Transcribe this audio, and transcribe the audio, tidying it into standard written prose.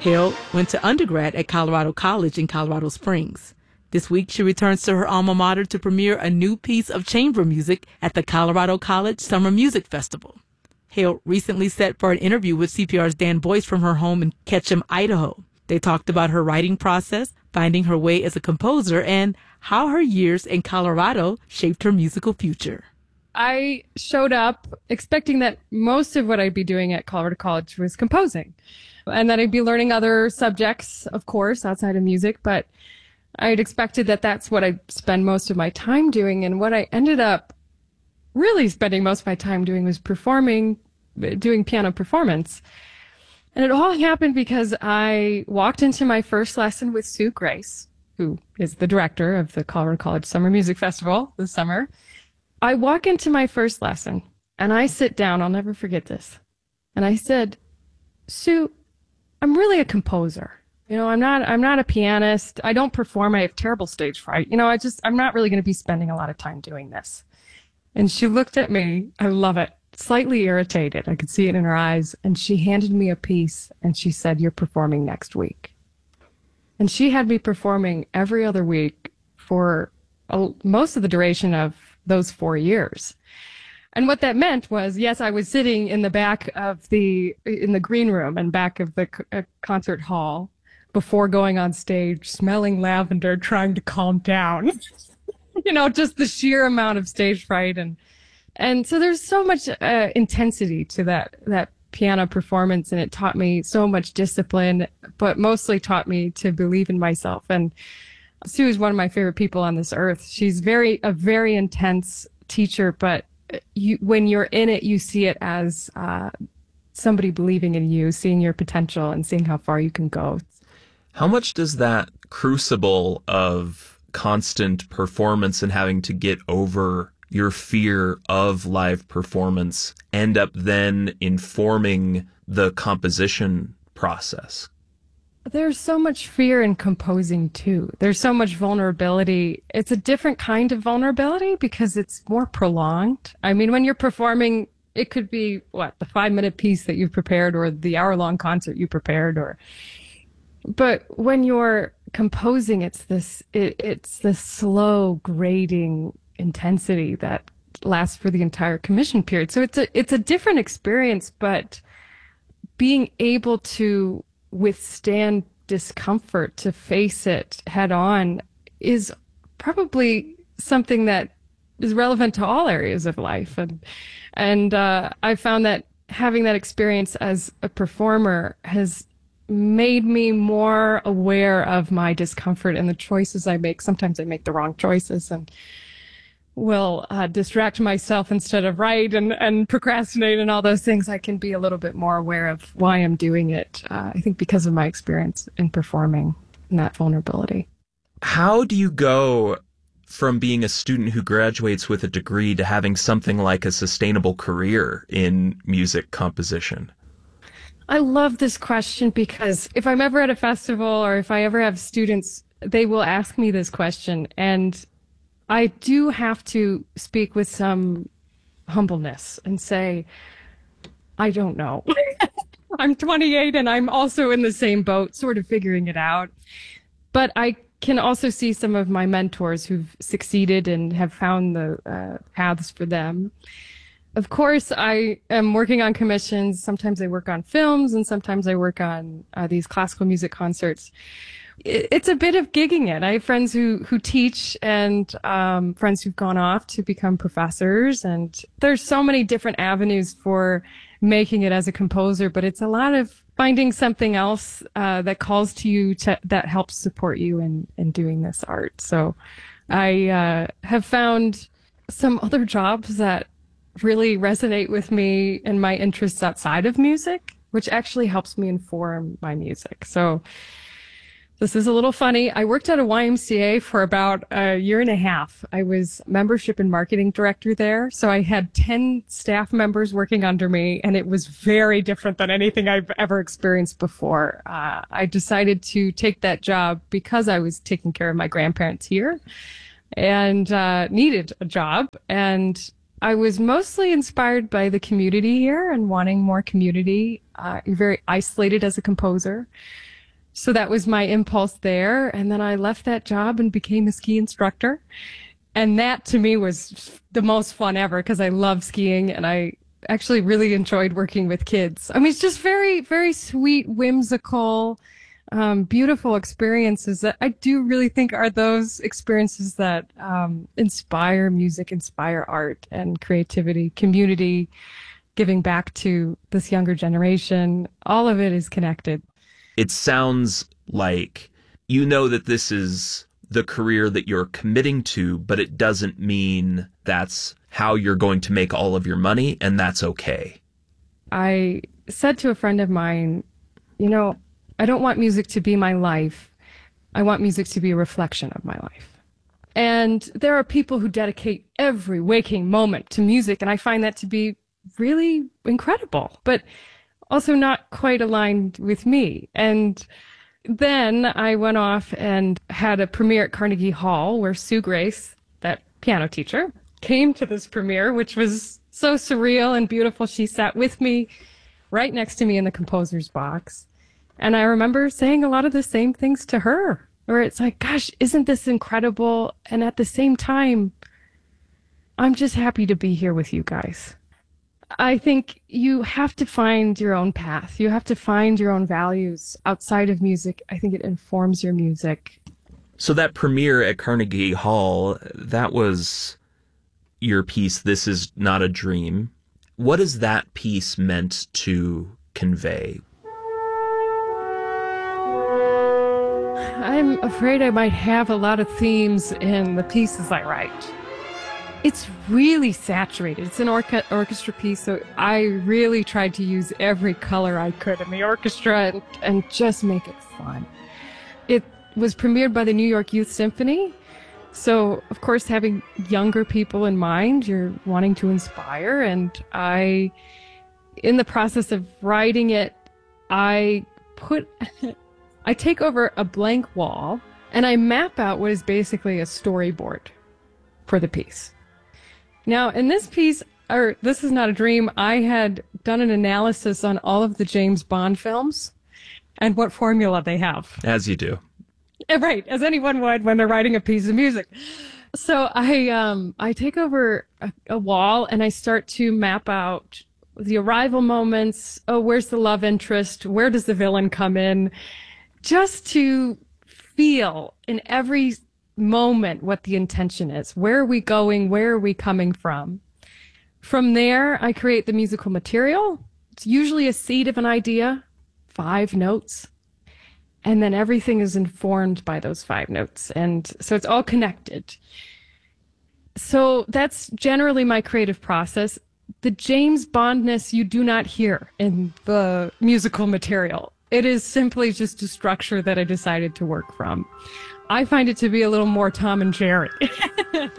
Hale went to undergrad at Colorado College in Colorado Springs. This week, she returns to her alma mater to premiere a new piece of chamber music at the Colorado College Summer Music Festival. Hale recently sat for an interview with CPR's Dan Boyce from her home in Ketchum, Idaho. They talked about her writing process, finding her way as a composer, and how her years in Colorado shaped her musical future. I showed up expecting that most of what I'd be doing at Colorado College was composing, and that I'd be learning other subjects, of course, outside of music, but I'd expected that that's what I'd spend most of my time doing. And what I ended up really spending most of my time doing was doing piano performance. And it all happened because I walked into my first lesson with Sue Grace, who is the director of the Colorado College Summer Music Festival this summer. I walk into my first lesson and I sit down. I'll never forget this. And I said, Sue, I'm really a composer. I'm not a pianist. I don't perform. I have terrible stage fright. I'm not really going to be spending a lot of time doing this. And she looked at me. I love it. Slightly irritated. I could see it in her eyes. And she handed me a piece and she said, you're performing next week. And she had me performing every other week for most of the duration of those 4 years. And what that meant was, yes, I was sitting in the back of in the green room and back of the concert hall before going on stage, smelling lavender, trying to calm down, just the sheer amount of stage fright. And so there's so much intensity to that piano performance. And it taught me so much discipline, but mostly taught me to believe in myself. And Sue is one of my favorite people on this earth. She's a very intense teacher, but when you're in it, you see it as somebody believing in you, seeing your potential and seeing how far you can go. How much does that crucible of constant performance and having to get over your fear of live performance end up then informing the composition process? There's so much fear in composing too. There's so much vulnerability. It's a different kind of vulnerability because it's more prolonged. I mean, when you're performing, it could be the 5-minute piece that you've prepared or the hour-long concert you prepared, but when you're composing, it's this slow grading intensity that lasts for the entire commission period. So it's a different experience, but being able to withstand discomfort, to face it head on, is probably something that is relevant to all areas of life. And I found that having that experience as a performer has made me more aware of my discomfort and the choices I make. Sometimes I make the wrong choices and will distract myself instead of write and procrastinate and all those things. I can be a little bit more aware of why I'm doing it, I think because of my experience in performing and that vulnerability. How do you go from being a student who graduates with a degree to having something like a sustainable career in music composition? I love this question because if I'm ever at a festival or if I ever have students, they will ask me this question. And I do have to speak with some humbleness and say, I don't know. I'm 28 and I'm also in the same boat, sort of figuring it out. But I can also see some of my mentors who've succeeded and have found the paths for them. Of course, I am working on commissions. Sometimes I work on films and sometimes I work on these classical music concerts. It's a bit of gigging it. I have friends who teach and friends who've gone off to become professors. And there's so many different avenues for making it as a composer, but it's a lot of finding something else that calls to you that helps support you in doing this art. So I have found some other jobs that really resonate with me and my interests outside of music, which actually helps me inform my music. So this is a little funny. I worked at a YMCA for about a year and a half. I was membership and marketing director there. So I had 10 staff members working under me, and it was very different than anything I've ever experienced before. I decided to take that job because I was taking care of my grandparents here and needed a job. And I was mostly inspired by the community here and wanting more community. You're very isolated as a composer. So that was my impulse there. And then I left that job and became a ski instructor. And that to me was the most fun ever because I love skiing and I actually really enjoyed working with kids. I mean, it's just very, very sweet, whimsical, beautiful experiences that I do really think are those experiences that inspire music, inspire art and creativity, community, giving back to this younger generation. All of it is connected. It sounds like you know that this is the career that you're committing to, but it doesn't mean that's how you're going to make all of your money, and that's okay. I said to a friend of mine, you know, I don't want music to be my life. I want music to be a reflection of my life. And there are people who dedicate every waking moment to music, and I find that to be really incredible, but also not quite aligned with me. And then I went off and had a premiere at Carnegie Hall where Sue Grace, that piano teacher, came to this premiere, which was so surreal and beautiful. She sat with me right next to me in the composer's box. And I remember saying a lot of the same things to her, where it's like, gosh, isn't this incredible? And at the same time, I'm just happy to be here with you guys. I think you have to find your own path. You have to find your own values outside of music. I think it informs your music. So that premiere at Carnegie Hall, that was your piece, This Is Not a Dream. What is that piece meant to convey? I'm afraid I might have a lot of themes in the pieces I write. It's really saturated. It's an orchestra piece, so I really tried to use every color I could in the orchestra and just make it fun. It was premiered by the New York Youth Symphony, so of course having younger people in mind, you're wanting to inspire, and in the process of writing it, I take over a blank wall and I map out what is basically a storyboard for the piece. Now, in this piece, or This Is Not a Dream, I had done an analysis on all of the James Bond films and what formula they have. As you do. Right, as anyone would when they're writing a piece of music. So I take over a wall and I start to map out the arrival moments. Oh, where's the love interest? Where does the villain come in? Just to feel in every moment what the intention is. Where are we going? Where are we coming from? From there, I create the musical material. It's usually a seed of an idea, 5 notes. And then everything is informed by those 5 notes. And so it's all connected. So that's generally my creative process. The James Bondness you do not hear in the musical material. It is simply just a structure that I decided to work from. I find it to be a little more Tom and Jerry.